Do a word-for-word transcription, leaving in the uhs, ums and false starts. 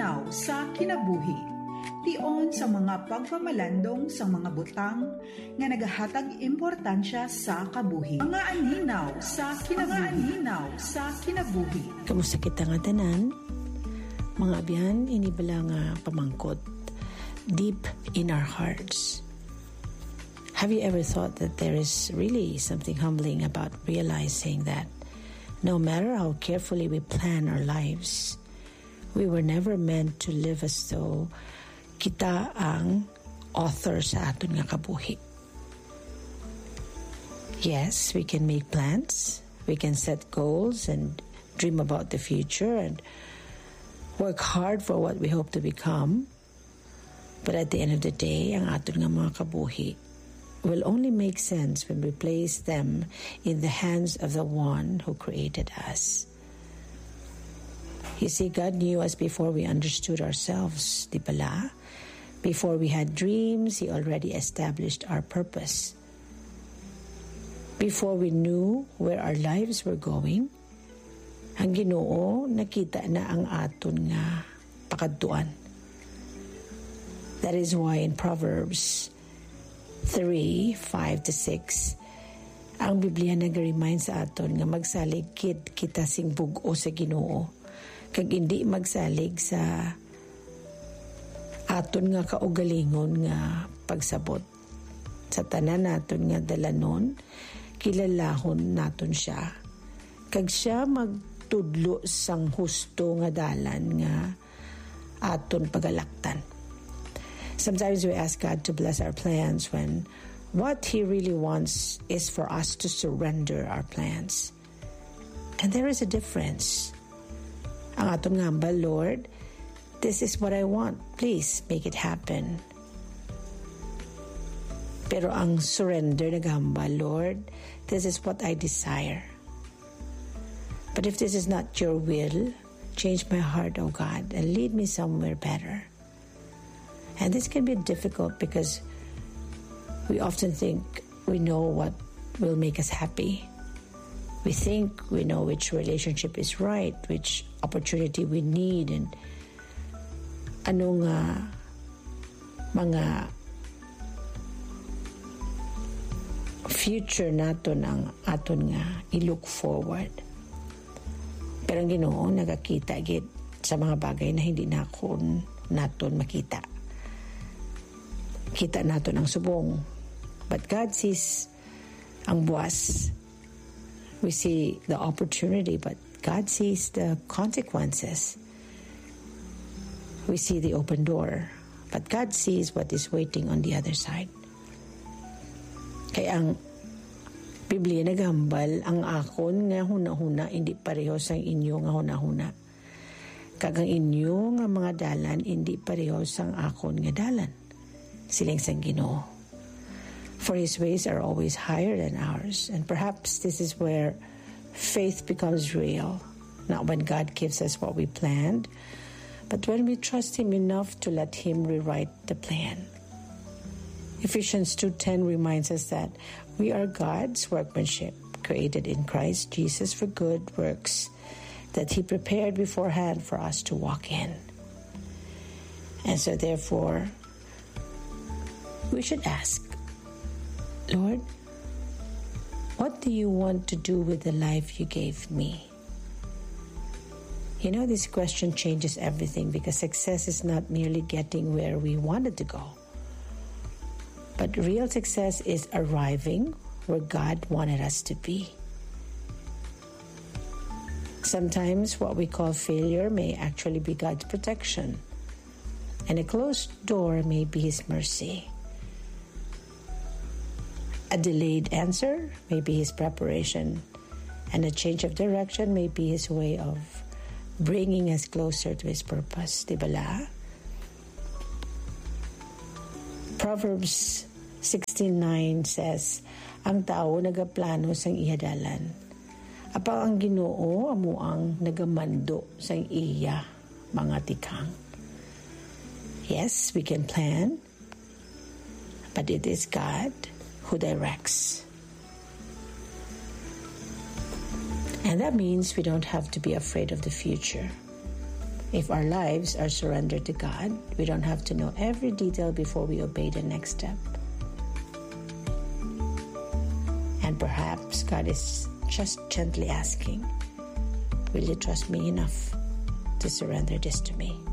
paminaw sa kinabuhi. Tion sa mga pagpamalandong sa mga butang nga nagahatag importansya sa kabuhi. Mga anhinaw sa kinabuhi. Mga anhinaw sa kinabuhi. Kamusta kita nga tanan? Mga abyan, inibala nga pamangkot deep in our hearts. Have you ever thought that there is really something humbling about realizing that no matter how carefully we plan our lives, we were never meant to live as though kita ang author sa aton nga kabuhi. Yes, we can make plans, we can set goals and dream about the future and work hard for what we hope to become. But at the end of the day, ang aton nga mga kabuhi will only make sense when we place them in the hands of the one who created us. You see, God knew us before we understood ourselves, di pala? Before we had dreams, He already established our purpose. Before we knew where our lives were going, ang Ginoo nakita na ang aton nga pakadtuan. That is why in Proverbs three, five to six, ang Biblia nag-remind sa aton nga magsalig kit kita sing bug-o sa Ginoo kag hindi magsalig sa aton nga kaugalingon nga pagsabot. Sa tanan naton nga dalanon, kilalahon naton siya kag siya magtudlo sang husto nga dalan nga aton pagalaktan. Sometimes we ask God to bless our plans when what He really wants is for us to surrender our plans. And there is a difference. Ang atong ngamba, Lord, this is what I want. Please make it happen. Pero ang surrender na gamba, Lord, this is what I desire. But if this is not your will, change my heart, O God, and lead me somewhere better. And this can be difficult because we often think we know what will make us happy. We think we know which relationship is right, which opportunity we need, and anong uh, mga future naton ang aton nga i-look forward. Pero ang Ginoo nagakita gid sa mga bagay na hindi na kon naton makita. Kita naton ang subong. But God sees ang buwas. We see the opportunity, but God sees the consequences. We see the open door, but God sees what is waiting on the other side. Kaya ang Biblia nagambal, ang akon nga huna-huna, hindi pareho sa inyo nga huna-huna. Kagang inyo nga mga dalan, hindi pareho sa akon nga dalan. Siling sang Ginoo. For His ways are always higher than ours. And perhaps this is where faith becomes real. Not when God gives us what we planned, but when we trust Him enough to let Him rewrite the plan. Ephesians two ten reminds us that we are God's workmanship, created in Christ Jesus for good works that He prepared beforehand for us to walk in. And so therefore, we should ask, Lord, what do you want to do with the life you gave me? You know, this question changes everything because success is not merely getting where we wanted to go. But real success is arriving where God wanted us to be. Sometimes what we call failure may actually be God's protection, and a closed door may be His mercy. A delayed answer may be His preparation, and a change of direction may be His way of bringing us closer to His purpose. Di ba la? Proverbs sixteen nine says, ang tao nagaplano sang ihadalan. Apang ang Ginoo amo ang nagamando sang iya mga tikang. Yes, we can plan, but it is God who directs. And that means we don't have to be afraid of the future. If our lives are surrendered to God, we don't have to know every detail before we obey the next step. And perhaps God is just gently asking, will you trust me enough to surrender this to me?